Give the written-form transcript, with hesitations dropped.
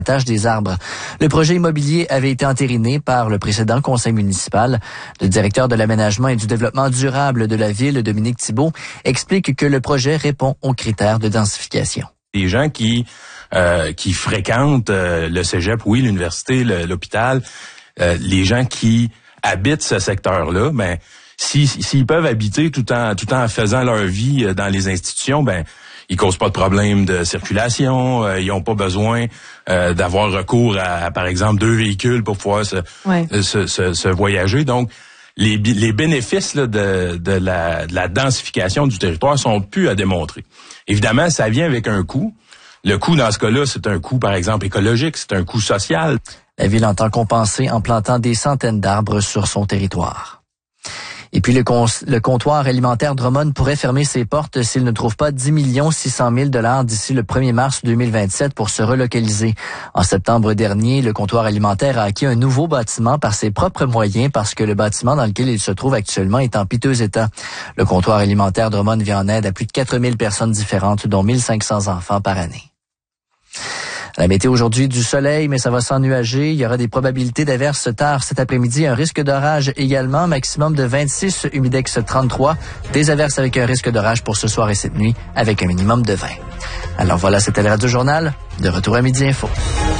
des arbres. Le projet immobilier avait été entériné par le précédent conseil municipal. Le directeur de l'aménagement et du développement durable de la ville, Dominique Thibault, explique que le projet répond aux critères de densification. Les gens qui fréquentent le cégep, oui, l'université, l'hôpital, les gens qui habitent ce secteur-là, ben s'ils peuvent habiter tout en faisant leur vie dans les institutions, ben ils causent pas de problème de circulation, ils ont pas besoin d'avoir recours à, par exemple, 2 véhicules pour pouvoir se voyager. Donc, les bénéfices là, de la densification du territoire sont plus à démontrer. Évidemment, ça vient avec un coût. Le coût, dans ce cas-là, c'est un coût, par exemple, écologique, c'est un coût social. La ville entend compenser en plantant des centaines d'arbres sur son territoire. Et puis le comptoir alimentaire Drummond pourrait fermer ses portes s'il ne trouve pas 10 600 000 d'ici le 1er mars 2027 pour se relocaliser. En septembre dernier, le comptoir alimentaire a acquis un nouveau bâtiment par ses propres moyens parce que le bâtiment dans lequel il se trouve actuellement est en piteux état. Le comptoir alimentaire Drummond vient en aide à plus de 4 000 personnes différentes, dont 1 500 enfants par année. La météo aujourd'hui, du soleil, mais ça va s'ennuager. Il y aura des probabilités d'averses tard cet après-midi. Un risque d'orage également, maximum de 26, humidex 33. Des averses avec un risque d'orage pour ce soir et cette nuit, avec un minimum de 20. Alors voilà, c'était le Radio Journal. De retour à Midi Info.